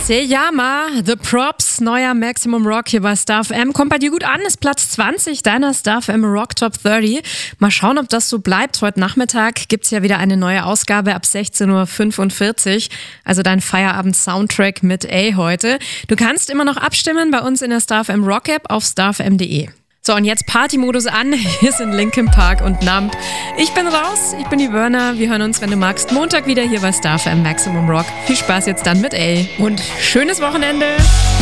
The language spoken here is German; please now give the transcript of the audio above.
Seyama, The Props, neuer Maximum Rock hier bei Star FM. Kommt bei dir gut an, ist Platz 20 deiner Star FM Rock Top 30. Mal schauen, ob das so bleibt. Heute Nachmittag gibt's ja wieder eine neue Ausgabe ab 16.45 Uhr. Also dein Feierabend-Soundtrack mit A heute. Du kannst immer noch abstimmen bei uns in der Star FM Rock App auf starfm.de. So, und jetzt Partymodus an. Hier sind Linkin Park und Numb. Ich bin raus, ich bin die Wörner. Wir hören uns, wenn du magst, Montag wieder hier bei Star FM Maximum Rock. Viel Spaß jetzt dann mit A. Und schönes Wochenende.